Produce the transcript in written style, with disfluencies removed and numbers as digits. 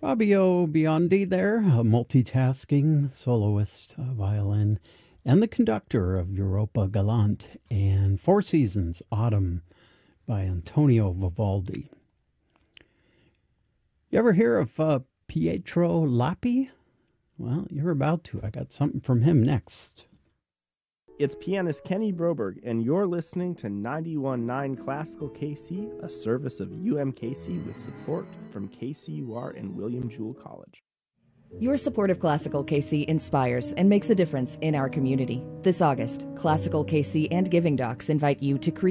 Fabio Biondi there, a multitasking soloist, violin, and the conductor of Europa Galante and Four Seasons Autumn by Antonio Vivaldi. You ever hear of Pietro Lappi? Well, you're about to. I got something from him next. It's pianist Kenny Broberg, and you're listening to 91.9 Classical KC, a service of UMKC with support from KCUR and William Jewell College. Your support of Classical KC inspires and makes a difference in our community. This August, Classical KC and Giving Docs invite you to create